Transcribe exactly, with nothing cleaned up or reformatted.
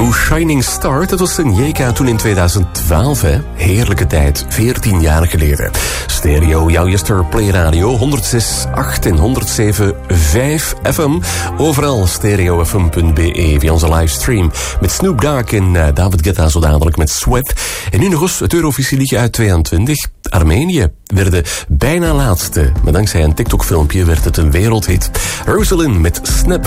Oh Shining Star, dat was een J K toen in tweeduizend twaalf, hè. Heerlijke tijd, veertien jaar geleden. Stereo, jouw Jester Play Radio, honderdzes komma acht en honderdzeven komma vijf F M. Overal stereo f m punt b e via onze livestream. Met Snoop Dogg en uh, David Guetta zo dadelijk met Sweat. En nu nog eens het Eurovisieliedje uit tweeëntwintig. Armenië werden bijna laatste. Maar dankzij een TikTok-filmpje werd het een wereldhit. Rosalind met Snap.